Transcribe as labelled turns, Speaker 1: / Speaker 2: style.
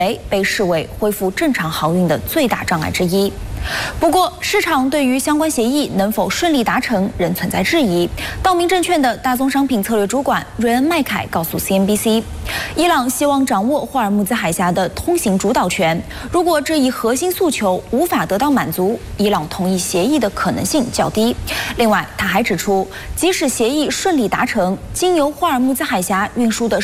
Speaker 1: 被视为恢复正常航运的最大障碍之一。不过，市场对于相关协议能否顺利达成仍存在质疑。道明证券的大宗商品策略主管瑞恩·麦凯告诉 CNBC， 伊朗希望掌握霍尔木兹海峡的通行主导权。如果这一核心诉求无法得到满足，伊朗同意协议的可能性较低。另外，他还指出，即使协议顺利达成，经由霍尔木兹海峡运输的